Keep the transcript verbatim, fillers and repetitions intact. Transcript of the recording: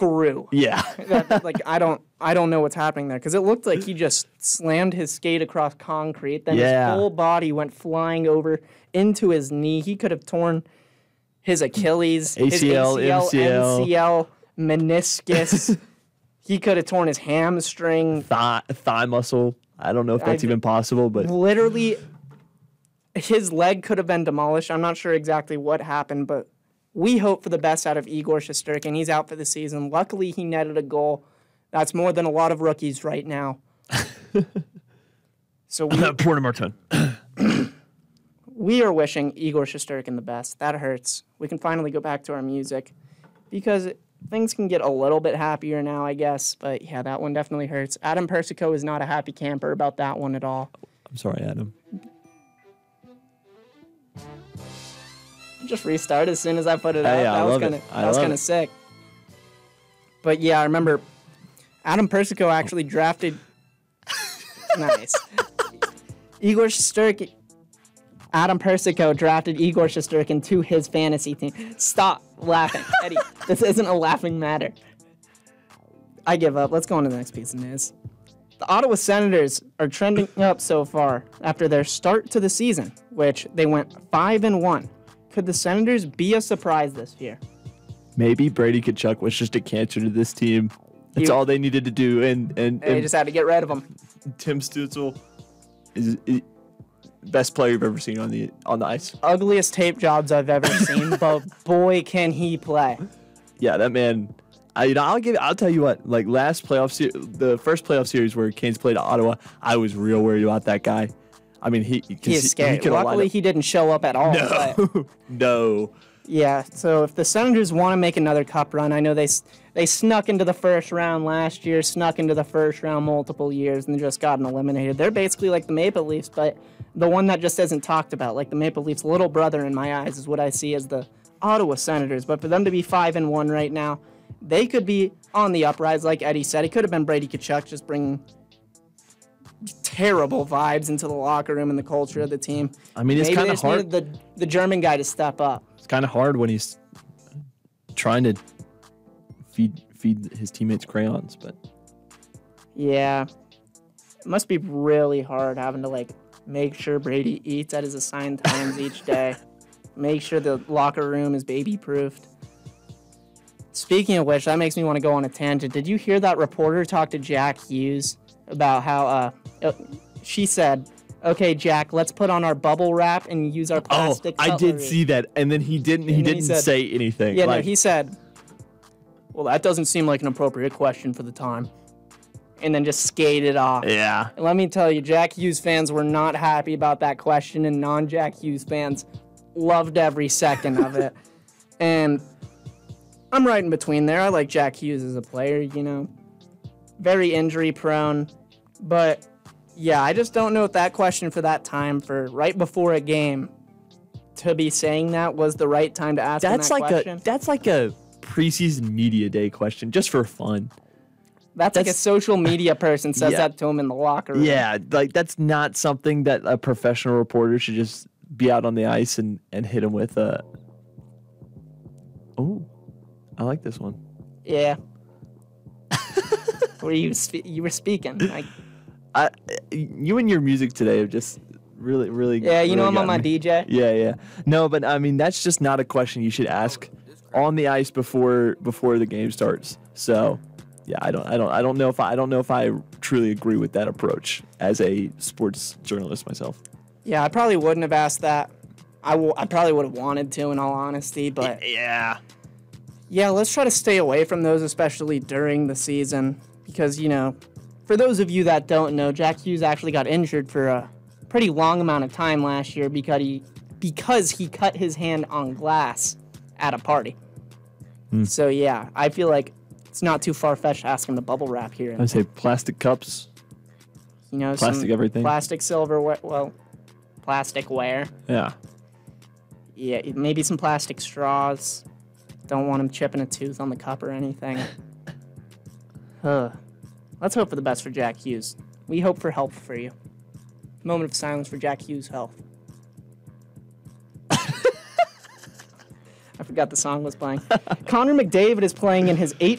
screw. Yeah. that, like I don't I don't know what's happening there because it looked like he just slammed his skate across concrete. Then Yeah. his whole body went flying over into his knee. He could have torn his Achilles, A C L, his A C L, M C L. M C L, meniscus. He could have torn his hamstring. Thigh, thigh muscle. I don't know if that's I- even possible, but Literally, his leg could have been demolished. I'm not sure exactly what happened, but we hope for the best out of Igor Shesterkin. He's out for the season. Luckily, he netted a goal. That's more than a lot of rookies right now. So we, Porter Martin. we are wishing Igor Shesterkin the best. That hurts. We can finally go back to our music because things can get a little bit happier now, I guess. But yeah, that one definitely hurts. Adam Persico is not a happy camper about that one at all. I'm sorry, Adam. Just restart as soon as I put it Hey, out. I That was love kind it. of I that was love kind it. of sick. But yeah, I remember Adam Persico actually drafted. Nice. Igor Shesterkin. Adam Persico drafted Igor Shesterkin to his fantasy team. Stop laughing, Eddie. This isn't a laughing matter. I give up. Let's go on to the next piece of news. The Ottawa Senators are trending up so far after their start to the season, which they went five and one. Could the Senators be a surprise this year? Maybe Brady Kachuk was just a cancer to this team. That's You- all they needed to do. And and, They and just had to get rid of him. Tim Stützle is, is best player you've ever seen on the on the ice. Ugliest tape jobs I've ever seen, but boy, can he play. Yeah, that man. I, you know, I'll give. I'll tell you what. Like last playoff, se- the first playoff series where Canes played Ottawa, I was real worried about that guy. I mean, he 'cause He is scary. could've lined Luckily, up- he didn't show up at all. but- no, no. Yeah, so if the Senators want to make another cup run, I know they s- they snuck into the first round last year, snuck into the first round multiple years, and just gotten eliminated. They're basically like the Maple Leafs, but the one that just isn't talked about. Like the Maple Leafs' little brother in my eyes is what I see as the Ottawa Senators. But for them to be five and one right now, they could be on the uprise, like Eddie said. It could have been Brady Kachuk just bringing terrible vibes into the locker room and the culture of the team. I mean, it's Maybe they kind of just hard. needed the the German guy to step up. It's kind of hard when he's trying to feed feed his teammates crayons, but Yeah. It must be really hard having to like make sure Brady eats at his assigned times each day. Make sure the locker room is baby proofed. Speaking of which, that makes me want to go on a tangent. Did you hear that reporter talk to Jack Hughes about how uh, uh she said, "Okay, Jack, let's put on our bubble wrap and use our oh, plastic I did cutlery." see that, and then he didn't. He And then he didn't said- say anything. Yeah, like, no, he said, "Well, that doesn't seem like an appropriate question for the time." And then just skated off. yeah. And let me tell you, Jack Hughes fans were not happy about that question, and non-Jack Hughes fans loved every second of it. And I'm right in between there. I like Jack Hughes as a player, you know. Very injury prone. But, yeah, I just don't know if that question for that time, for right before a game, to be saying that was the right time to ask him That's that like question. a that's like a preseason media day question, just for fun. That's, like a that's- social media person says Yeah. that to him in the locker room. Yeah, like that's not something that a professional reporter should just be out on the ice and, and hit him with a. Oh, I like this one. Yeah. Were you spe- you were speaking? Like, I, you and your music today have just really, really. yeah, you know really I'm on got my me. D J. Yeah, yeah. No, but I mean that's just not a question you should ask on the ice before before the game starts. So, yeah, I don't, I don't, I don't know if I, I don't know if I truly agree with that approach as a sports journalist myself. Yeah, I probably wouldn't have asked that. I, w- I probably would have wanted to, in all honesty, but Yeah. yeah, let's try to stay away from those, especially during the season, because you know, for those of you that don't know, Jack Hughes actually got injured for a pretty long amount of time last year because he because he cut his hand on glass at a party. So yeah, I feel like it's not too far-fetched to ask him to bubble wrap here. I say plastic cups. You know, Plastic some everything. plastic silverware, well, plastic ware. Yeah. Yeah, maybe some plastic straws. Don't want him chipping a tooth on the cup or anything. Huh. Let's hope for the best for Jack Hughes. We hope for help for you. Moment of silence for Jack Hughes' health. I forgot the song was playing. Connor McDavid is playing in his eighth